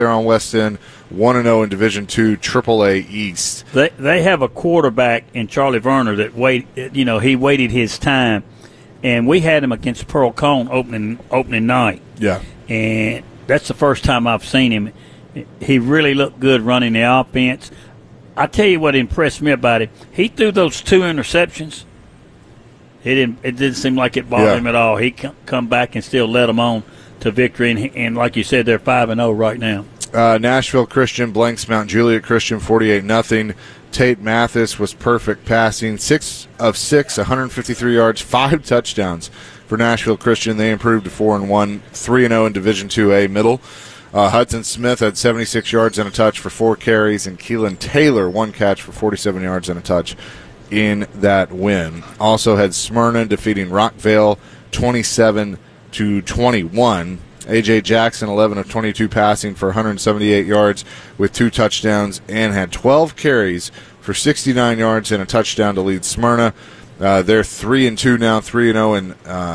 on West End, 1-0 in Division II AAA East. They have a quarterback in Charlie Verner that he waited his time, and we had him against Pearl Cone opening night. Yeah, and that's the first time I've seen him. He really looked good running the offense. I tell you what impressed me about it. He threw those 2 interceptions. It didn't seem like it bothered him at all. He come back and still led them on to victory, and like you said, they're 5-0 right now. Nashville Christian blanks Mount Juliet Christian 48-0. Tate Mathis was perfect passing, 6 of 6, 153 yards, 5 touchdowns for Nashville Christian. They improved to 4-1, 3-0 in Division IIA Middle. Hudson Smith had 76 yards and a touch for 4 carries, and Keelan Taylor 1 catch for 47 yards and a touch in that win. Also had Smyrna defeating Rockvale 27-21. A.J. Jackson, 11 of 22 passing for 178 yards with 2 touchdowns, and had 12 carries for 69 yards and a touchdown to lead Smyrna. They're 3-2 now, 3-0 in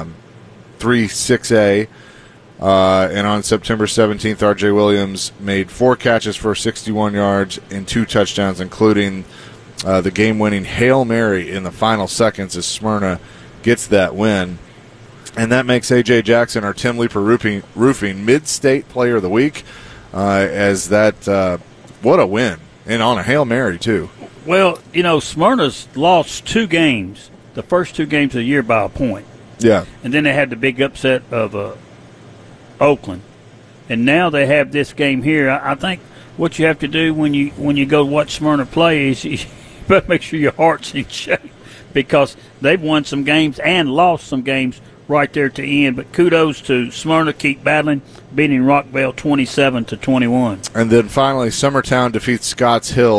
3-6A. And on September 17th, R.J. Williams made 4 catches for 61 yards and 2 touchdowns, including the game-winning Hail Mary in the final seconds as Smyrna gets that win. And that makes A.J. Jackson our Tim Leeper Roofing Mid-State Player of the Week, as that what a win, and on a Hail Mary, too. Well, Smyrna's lost 2 games, the first 2 games of the year by a point. Yeah. And then they had the big upset of Oakland. And now they have this game here. I think what you have to do when you go watch Smyrna play is you better make sure your heart's in shape, because they've won some games and lost some games right there at the end. But kudos to Smyrna, keep battling, beating Rockvale 27-21. And then finally, Summertown defeats Scotts Hill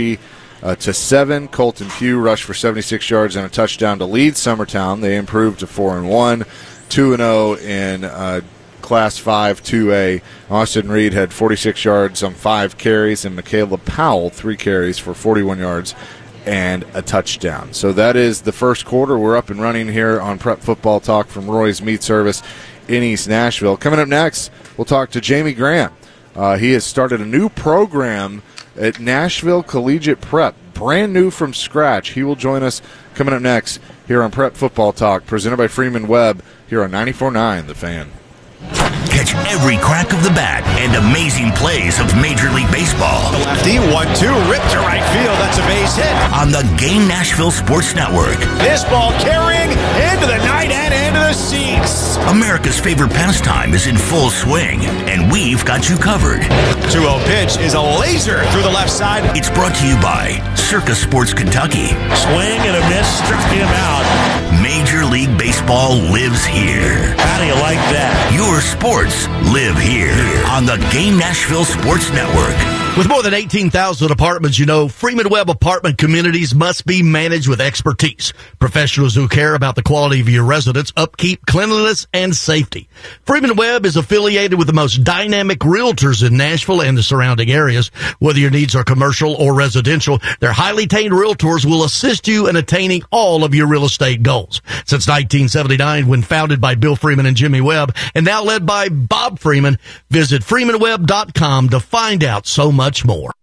30-7. Colton Pugh rushed for 76 yards and a touchdown to lead Summertown. They improved to 4-1, 2-0 in Class 5 2A. Austin Reed had 46 yards on 5 carries, and Michaela Powell 3 carries for 41 yards and a touchdown. So that is the first quarter. We're up and running here on Prep Football Talk from Roy's Meat Service in East Nashville. Coming up next, we'll talk to Jamie Grant. He has started a new program at Nashville Collegiate Prep, brand new from scratch. He will join us coming up next here on Prep Football Talk, presented by Freeman Webb here on 94.9 The Fan. Catch every crack of the bat and amazing plays of Major League Baseball. Lefty, 1-2, ripped to right field. That's a base hit. On the Game Nashville Sports Network. This ball carrying into the night and into the seats. America's favorite pastime is in full swing, and we've got you covered. 2-0 pitch is a laser through the left side. It's brought to you by Circa Sports Kentucky. Swing and a miss, struck him out. Major League Baseball lives here. How do you like that? Your sports live here on the Game Nashville Sports Network. With more than 18,000 apartments, Freeman Webb apartment communities must be managed with expertise. Professionals who care about the quality of your residence, upkeep, cleanliness, and safety. Freeman Webb is affiliated with the most dynamic realtors in Nashville and the surrounding areas. Whether your needs are commercial or residential, their highly trained realtors will assist you in attaining all of your real estate goals. Since 1979, when founded by Bill Freeman and Jimmy Webb, and now led by Bob Freeman, visit freemanwebb.com to find out so much more.